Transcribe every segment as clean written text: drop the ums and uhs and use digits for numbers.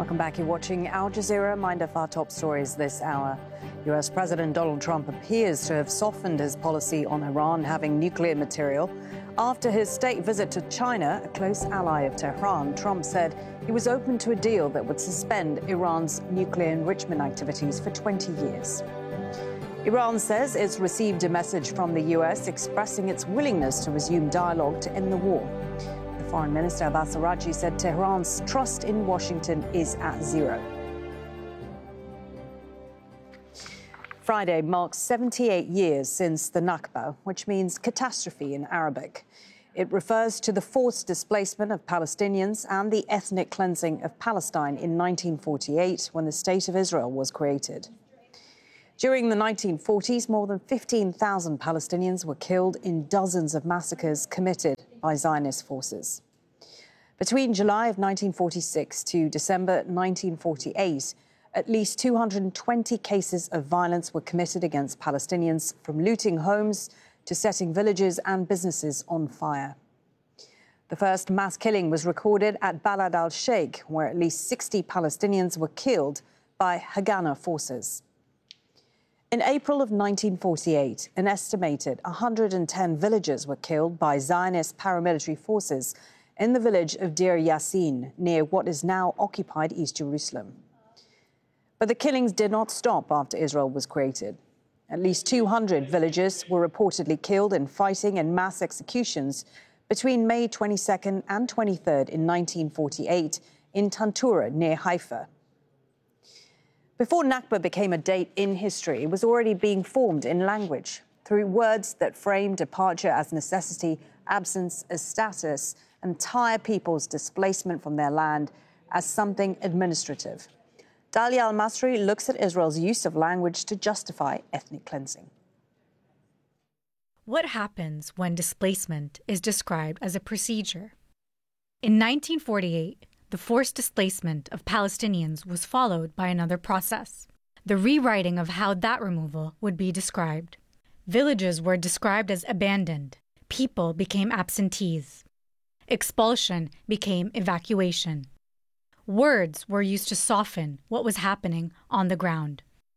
Welcome back. You're watching Al Jazeera. Reminder of our top stories this hour. US President Donald Trump appears to have softened his policy on Iran having nuclear material. After his state visit to China, a close ally of Tehran, Trump said he was open to a deal that would suspend Iran's nuclear enrichment activities for 20 years. Iran says it's received a message from the US expressing its willingness to resume dialogue to end the war. Foreign Minister Abbas Araghchi said Tehran's trust in Washington is at zero. Friday marks 78 years since the Nakba, which means catastrophe in Arabic. It refers to the forced displacement of Palestinians and the ethnic cleansing of Palestine in 1948, when the State of Israel was created. During the 1940s, more than 15,000 Palestinians were killed in dozens of massacres committed by Zionist forces. Between July of 1946 to December 1948, at least 220 cases of violence were committed against Palestinians, from looting homes to setting villages and businesses on fire. The first mass killing was recorded at Balad al-Sheikh, where at least 60 Palestinians were killed by Haganah forces. In April of 1948, an estimated 110 villagers were killed by Zionist paramilitary forces in the village of Deir Yassin, near what is now occupied East Jerusalem. But the killings did not stop after Israel was created. At least 200 villagers were reportedly killed in fighting and mass executions between May 22nd and 23rd in 1948 in Tantura, near Haifa. Before Nakba became a date in history, it was already being formed in language through words that frame departure as necessity, absence as status, entire people's displacement from their land as something administrative. Dalia Al-Masri looks at Israel's use of language to justify ethnic cleansing. What happens when displacement is described as a procedure? In 1948, the forced displacement of Palestinians was followed by another process, the rewriting of how that removal would be described. Villages were described as abandoned. People became absentees. Expulsion became evacuation. Words were used to soften what was happening on the ground.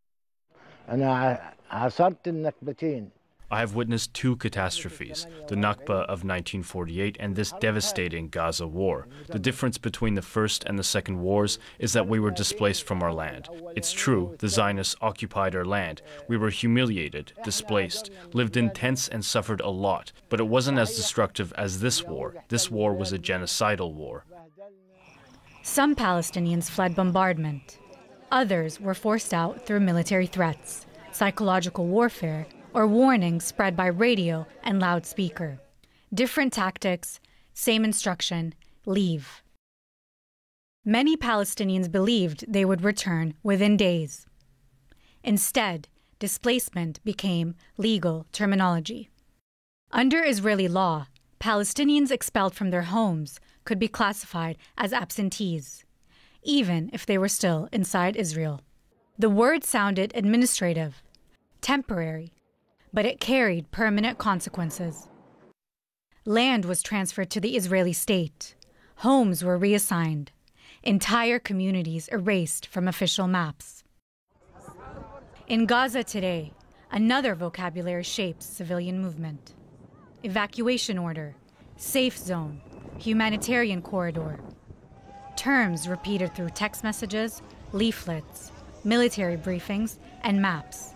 I have witnessed two catastrophes, the Nakba of 1948 and this devastating Gaza war. The difference between the first and the second wars is that we were displaced from our land. It's true, the Zionists occupied our land. We were humiliated, displaced, lived in tents and suffered a lot. But it wasn't as destructive as this war. This war was a genocidal war. Some Palestinians fled bombardment. Others were forced out through military threats, psychological warfare, or warnings spread by radio and loudspeaker. Different tactics, same instruction, leave. Many Palestinians believed they would return within days. Instead, displacement became legal terminology. Under Israeli law, Palestinians expelled from their homes could be classified as absentees, even if they were still inside Israel. The word sounded administrative, temporary, but it carried permanent consequences. Land was transferred to the Israeli state. Homes were reassigned. Entire communities erased from official maps. In Gaza today, another vocabulary shapes civilian movement. Evacuation order, safe zone, humanitarian corridor. Terms repeated through text messages, leaflets, military briefings, and maps.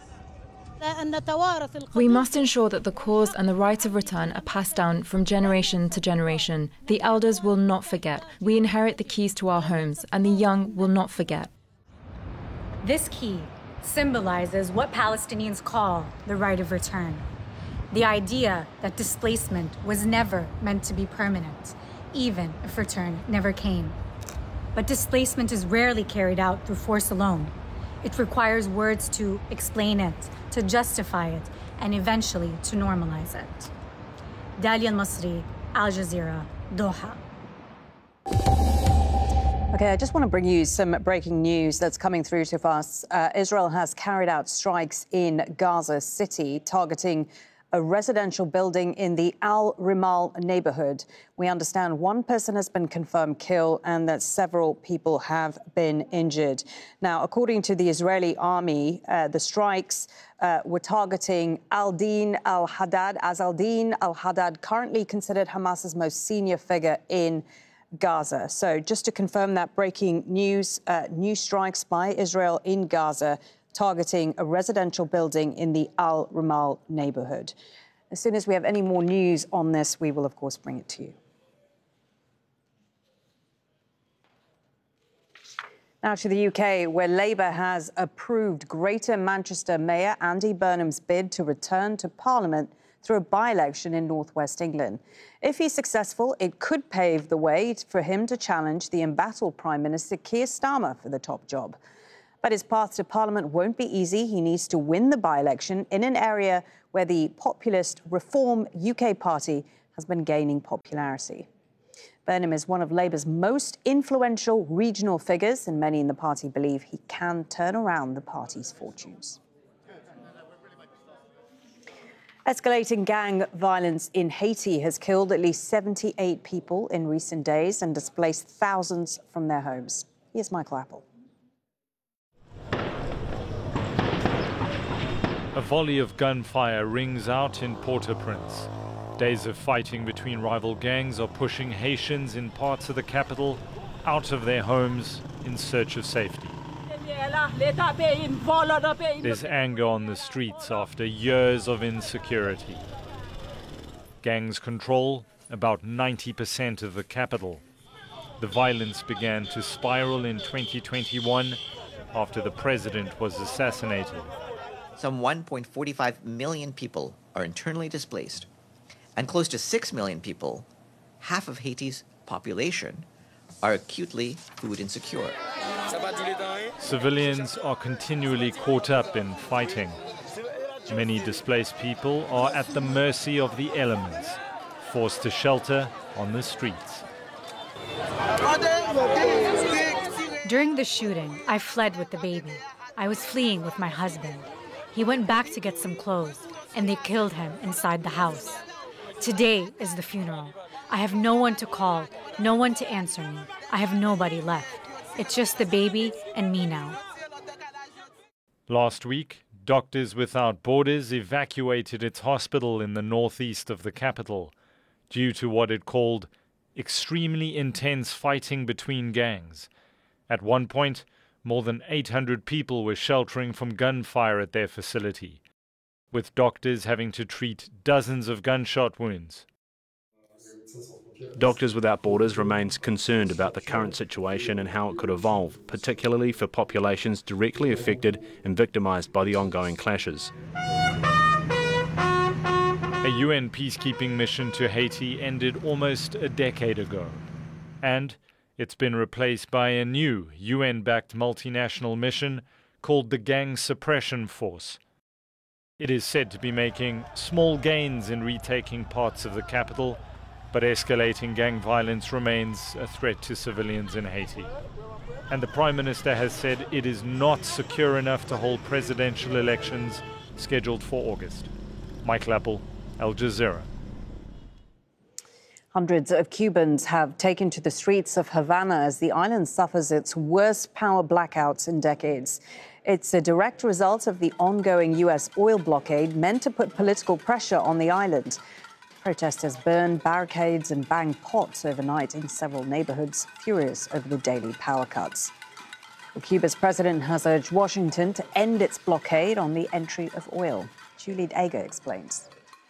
We must ensure that the cause and the right of return are passed down from generation to generation. The elders will not forget. We inherit the keys to our homes, and the young will not forget. This key symbolizes what Palestinians call the right of return. The idea that displacement was never meant to be permanent, even if return never came. But displacement is rarely carried out through force alone. It requires words to explain it, to justify it, and eventually to normalize it. Dalia Al-Masri, Al Jazeera, Doha. Okay, I just want to bring you some breaking news that's coming through to us. Israel has carried out strikes in Gaza City, targeting a residential building in the Al Rimal neighborhood. We understand one person has been confirmed killed and that several people have been injured. Now, according to the Israeli army, the strikes were targeting Al-Din al-Haddad, as Al-Din al-Haddad, currently considered Hamas's most senior figure in Gaza. So just to confirm that breaking news, new strikes by Israel in Gaza targeting a residential building in the Al Rimal neighborhood. As soon as we have any more news on this, we will, of course, bring it to you. Now to the UK, where Labour has approved Greater Manchester Mayor Andy Burnham's bid to return to Parliament through a by-election in northwest England. If he's successful, it could pave the way for him to challenge the embattled Prime Minister Keir Starmer for the top job. But his path to Parliament won't be easy. He needs to win the by-election in an area where the populist Reform UK Party has been gaining popularity. Burnham is one of Labour's most influential regional figures, and many in the party believe he can turn around the party's fortunes. Escalating gang violence in Haiti has killed at least 78 people in recent days and displaced thousands from their homes. Here's Michael Apple. A volley of gunfire rings out in Port-au-Prince. Days of fighting between rival gangs are pushing Haitians in parts of the capital out of their homes in search of safety. There's anger on the streets after years of insecurity. Gangs control about 90% of the capital. The violence began to spiral in 2021 after the president was assassinated. Some 1.45 million people are internally displaced, and close to 6 million people, half of Haiti's population, are acutely food insecure. Civilians are continually caught up in fighting. Many displaced people are at the mercy of the elements, forced to shelter on the streets. During the shooting, I fled with the baby. I was fleeing with my husband. He went back to get some clothes, and they killed him inside the house. Today is the funeral. I have no one to call, no one to answer me. I have nobody left. It's just the baby and me now. Last week, Doctors Without Borders evacuated its hospital in the northeast of the capital due to what it called extremely intense fighting between gangs. At one point, more than 800 people were sheltering from gunfire at their facility, with doctors having to treat dozens of gunshot wounds. Doctors Without Borders remains concerned about the current situation and how it could evolve, particularly for populations directly affected and victimised by the ongoing clashes. A UN peacekeeping mission to Haiti ended almost a decade ago, and it's been replaced by a new UN-backed multinational mission called the Gang Suppression Force. It is said to be making small gains in retaking parts of the capital, but escalating gang violence remains a threat to civilians in Haiti. And the Prime Minister has said it is not secure enough to hold presidential elections scheduled for August. Michael Apple, Al Jazeera. Hundreds of Cubans have taken to the streets of Havana as the island suffers its worst power blackouts in decades. It's a direct result of the ongoing U.S. oil blockade meant to put political pressure on the island. Protesters burned barricades and banged pots overnight in several neighborhoods, furious over the daily power cuts. Well, Cuba's president has urged Washington to end its blockade on the entry of oil. Julie Ager explains.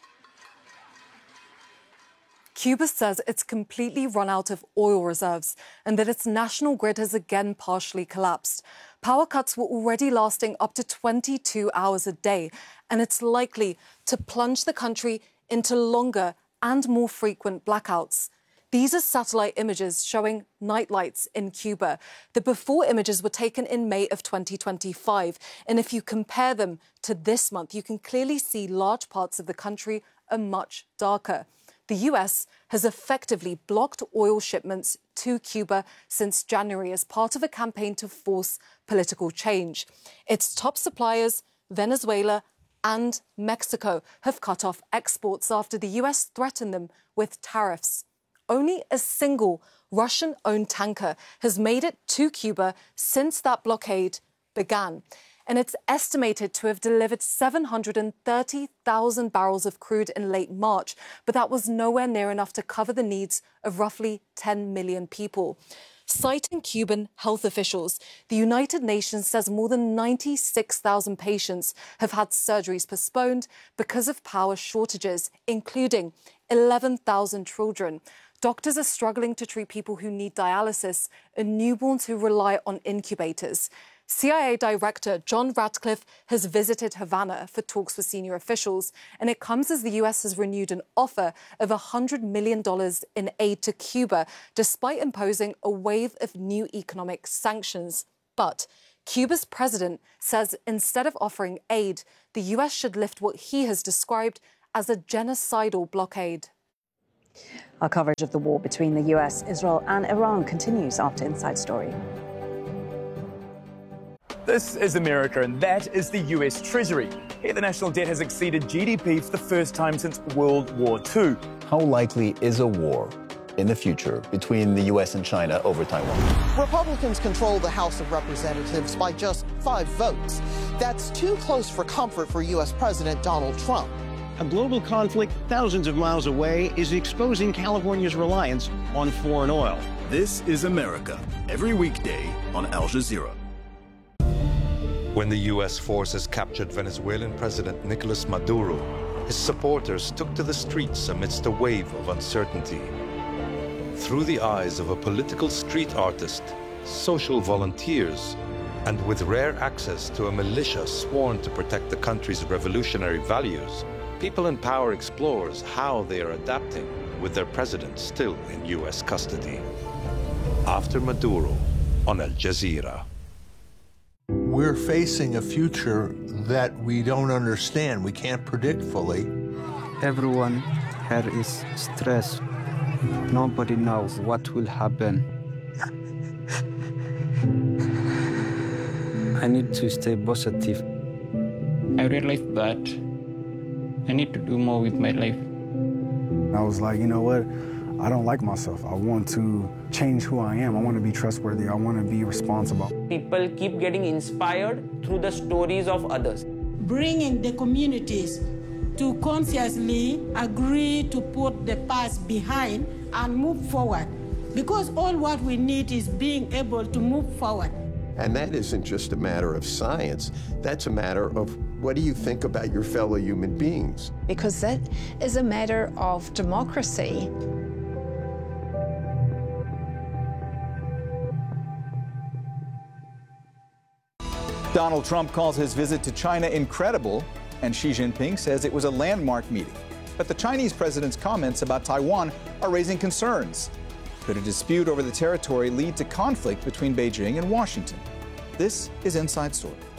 Cuba says it's completely run out of oil reserves and that its national grid has again partially collapsed. Power cuts were already lasting up to 22 hours a day, and it's likely to plunge the country into longer and more frequent blackouts. These are satellite images showing nightlights in Cuba. The before images were taken in May of 2025, and if you compare them to this month, you can clearly see large parts of the country are much darker. The US has effectively blocked oil shipments to Cuba since January as part of a campaign to force political change. Its top suppliers, Venezuela and Mexico have cut off exports after the US threatened them with tariffs. Only a single Russian-owned tanker has made it to Cuba since that blockade began. And it's estimated to have delivered 730,000 barrels of crude in late March, but that was nowhere near enough to cover the needs of roughly 10 million people. Citing Cuban health officials, the United Nations says more than 96,000 patients have had surgeries postponed because of power shortages, including 11,000 children. Doctors are struggling to treat people who need dialysis and newborns who rely on incubators. CIA Director John Ratcliffe has visited Havana for talks with senior officials, and it comes as the US has renewed an offer of $100 million in aid to Cuba, despite imposing a wave of new economic sanctions. But Cuba's president says instead of offering aid, the US should lift what he has described as a genocidal blockade. Our coverage of the war between the US, Israel and Iran continues after Inside Story. This is America, and that is the US Treasury. Here, the national debt has exceeded GDP for the first time since World War II. How likely is a war in the future between the US and China over Taiwan? Republicans control the House of Representatives by just 5 votes. That's too close for comfort for US President Donald Trump. A global conflict thousands of miles away is exposing California's reliance on foreign oil. This is America, every weekday on Al Jazeera. When the U.S. forces captured Venezuelan President Nicolas Maduro, his supporters took to the streets amidst a wave of uncertainty. Through the eyes of a political street artist, social volunteers, and with rare access to a militia sworn to protect the country's revolutionary values, People in Power explores how they are adapting with their president still in U.S. custody. After Maduro on Al Jazeera. We're facing a future that we don't understand, we can't predict fully. Everyone here is stressed. Nobody knows what will happen. I need to stay positive. I realized that I need to do more with my life. I was like, you know what? I don't like myself. I want to change who I am. I want to be trustworthy. I want to be responsible. People keep getting inspired through the stories of others. Bringing the communities to consciously agree to put the past behind and move forward. Because all what we need is being able to move forward. And that isn't just a matter of science. That's a matter of what do you think about your fellow human beings? Because that is a matter of democracy. Donald Trump calls his visit to China incredible, and Xi Jinping says it was a landmark meeting. But the Chinese president's comments about Taiwan are raising concerns. Could a dispute over the territory lead to conflict between Beijing and Washington? This is Inside Story.